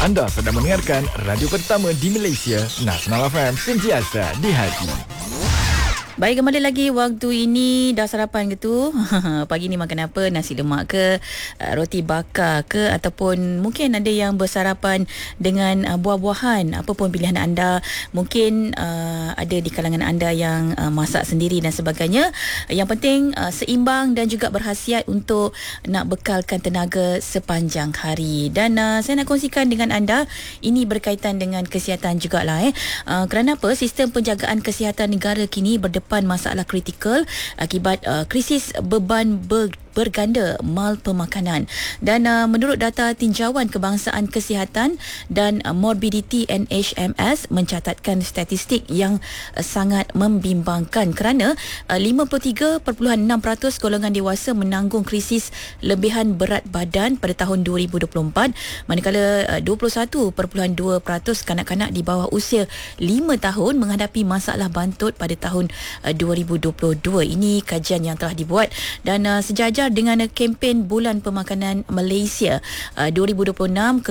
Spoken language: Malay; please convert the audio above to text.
Anda sedang mendengarkan radio pertama di Malaysia, Nasional FM, sentiasa di hati. Baik, kembali lagi waktu ini. Dah sarapan ke tu? Pagi ni makan apa? Nasi lemak ke? Roti bakar ke? Ataupun mungkin ada yang bersarapan dengan buah-buahan. Apa pun pilihan anda. Mungkin ada di kalangan anda yang masak sendiri dan sebagainya. Yang penting seimbang dan juga berkhasiat untuk nak bekalkan tenaga sepanjang hari. Dan saya nak kongsikan dengan anda, ini berkaitan dengan kesihatan jugalah. Kerana apa? Sistem penjagaan kesihatan negara kini berdepan masalah kritikal akibat krisis beban berganda mal pemakanan. Dan menurut data Tinjauan Kebangsaan Kesihatan dan Morbidity NHMS mencatatkan statistik yang sangat membimbangkan kerana 53.6% golongan dewasa menanggung krisis lebihan berat badan pada tahun 2024, manakala 21.2% kanak-kanak di bawah usia 5 tahun menghadapi masalah bantut pada tahun 2022. Ini kajian yang telah dibuat dan sejajar dengan kempen Bulan Pemakanan Malaysia 2026